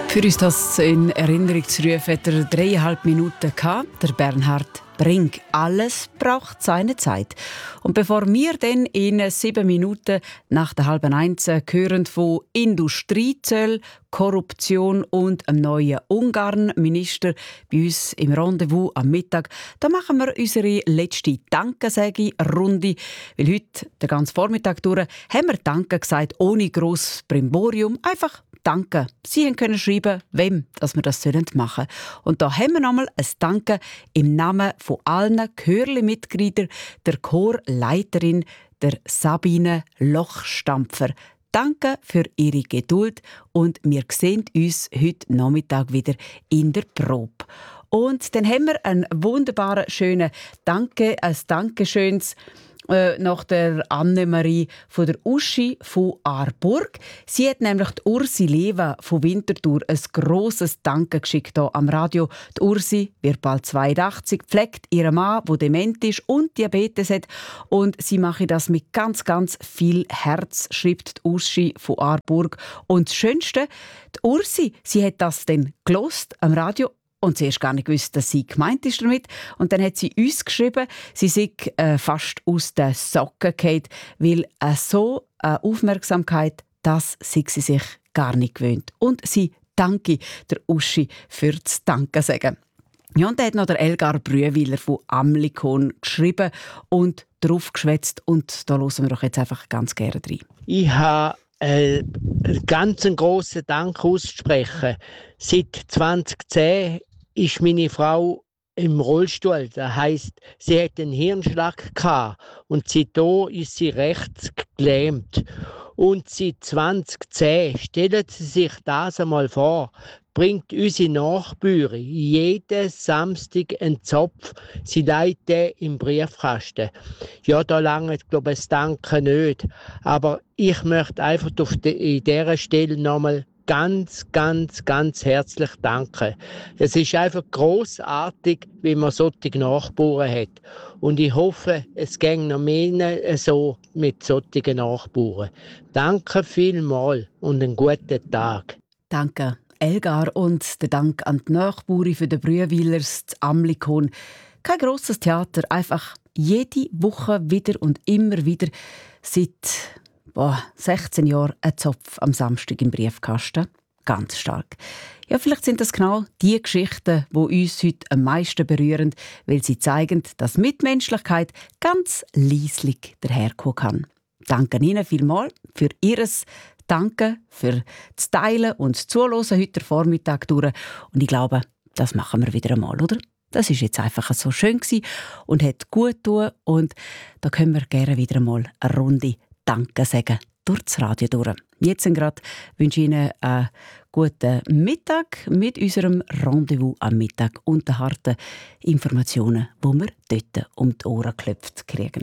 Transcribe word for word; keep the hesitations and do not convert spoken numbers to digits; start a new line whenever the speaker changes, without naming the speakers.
Für uns das in Erinnerung zu rufen, hat er dreieinhalb Minuten gehabt, der Bernhard Brink. Alles braucht seine Zeit. Und bevor wir dann in sieben Minuten nach der halben eins hören von Industriezöll, Korruption und einem neuen Ungarn-Minister bei uns im Rendezvous am Mittag, da machen wir unsere letzte Dankesäge-Runde. Weil heute, den ganzen Vormittag durch, haben wir Danke gesagt, ohne grosses Brimborium. Einfach Danke. Sie können schreiben, wem dass wir das machen sollen. Und da haben wir nochmal ein Danke im Namen von allen Chörli-Mitgliedern, der Chorleiterin, der Sabine Lochstampfer. Danke für Ihre Geduld und wir sehen uns heute Nachmittag wieder in der Probe. Und dann haben wir einen wunderbaren, schönen Danke, ein Dankeschöns äh, nach der Annemarie von der Uschi von Aarburg. Sie hat nämlich die Ursi Leva von Winterthur ein grosses Danke geschickt hier am Radio. Die Ursi wird bald zweiundachtzig, pflegt ihren Mann, der dement ist und Diabetes hat. Und sie mache das mit ganz, ganz viel Herz, schreibt die Uschi von Aarburg. Und das Schönste, die Ursi, sie hat das dann gelost am Radio und sie hat gar nicht gewusst, dass sie gemeint ist damit. Und dann hat sie uns geschrieben, sie sei äh, fast aus den Socken gefallen, weil äh, so eine Aufmerksamkeit, das sei sie sich gar nicht gewöhnt. Und sie danke der Uschi für das Danke sagen. Ja, und dann hat noch der Elgar Brühwiler von Amlikon geschrieben und drauf geschwätzt. Und da hören wir doch jetzt einfach ganz gerne rein.
Ich habe äh, einen ganz grossen Dank auszusprechen. Seit zwanzig zehn ist meine Frau im Rollstuhl. Das heisst, sie hat einen Hirnschlag gehabt und seitdem ist sie rechts gelähmt. Und seit zwanzig zehn, stellen Sie sich das einmal vor, bringt unsere Nachbüre jeden Samstag einen Zopf. Sie leitet den im Briefkasten. Ja, da lange glaube ich, das Danke nicht. Aber ich möchte einfach auf de, in dieser Stelle nochmal ganz, ganz, ganz herzlich danken. Es ist einfach grossartig, wie man solche Nachbarn hat. Und ich hoffe, es geht noch mehr so mit solchen Nachbarn. Danke vielmals und einen guten Tag.
Danke, Elgar, und der Dank an die Nachbarn für den Brühwilers, das Amlikon. Kein grosses Theater, einfach jede Woche wieder und immer wieder seit boah, sechzehn Jahren ein Zopf am Samstag im Briefkasten. Ganz stark. Ja, vielleicht sind das genau die Geschichten, die uns heute am meisten berühren, weil sie zeigen, dass Mitmenschlichkeit ganz leislich daherkommen kann. Danke Ihnen vielmals für Ihres Danke, für das Teilen und das Zuhören heute Vormittag durch. Und ich glaube, das machen wir wieder einmal, oder? Das ist jetzt einfach so schön und hat gut getan. Und da können wir gerne wieder einmal eine Runde Danke sagen durch das Radio durch. Jetzt gerade wünsche ich Ihnen einen guten Mittag mit unserem Rendezvous am Mittag und den harten Informationen, die wir dort um die Ohren geklopft kriegen.